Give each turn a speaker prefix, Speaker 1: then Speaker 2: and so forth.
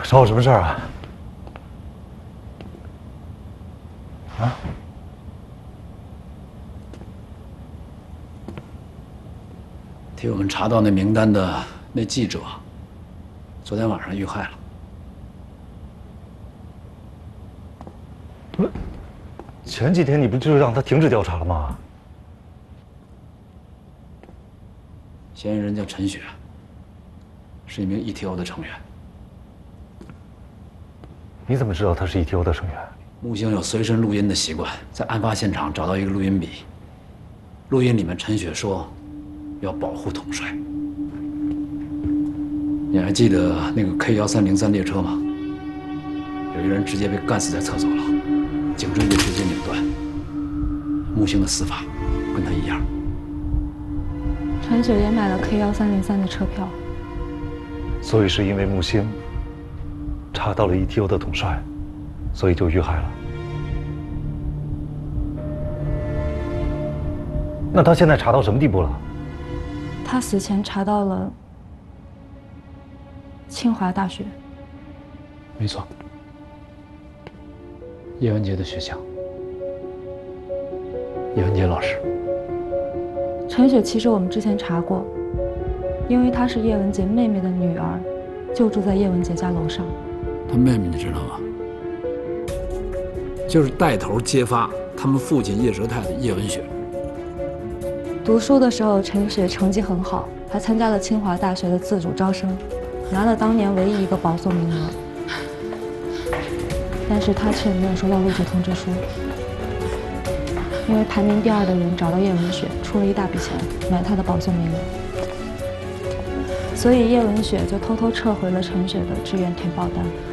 Speaker 1: 找我什么事儿啊？啊？
Speaker 2: 替我们查到那名单的那记者，昨天晚上遇害了。
Speaker 1: 不，前几天你不就让他停止调查了吗？
Speaker 2: 嫌疑人叫陈雪，是一名 ETO 的成员。
Speaker 1: 你怎么知道他是 ETO 的成员？
Speaker 2: 木星有随身录音的习惯，在案发现场找到一个录音笔，录音里面陈雪说要保护统帅。你还记得那个 K1303列车吗？有一个人直接被干死在厕所了，颈椎被直接拧断。木星的死法跟他一样。
Speaker 3: 陈雪也买了 K1303的车票，
Speaker 1: 所以是因为木星查到了 ETO 的统帅，所以就遇害了。那他现在查到什么地步了？
Speaker 3: 他死前查到了清华大学。
Speaker 2: 没错，叶文洁的学校，叶文洁老师。
Speaker 3: 陈雪其实我们之前查过，因为她是叶文洁妹妹的女儿，就住在叶文洁家楼上。
Speaker 2: 她妹妹你知道吗？就是带头揭发他们父亲叶哲泰的叶文雪。
Speaker 3: 读书的时候，陈雪成绩很好，还参加了清华大学的自主招生，拿了当年唯一一个保送名额。但是她却没有收到录取通知书，因为排名第2的人找到叶文雪，出了一大笔钱买她的保送名额，所以叶文雪就偷偷撤回了陈雪的志愿填报单。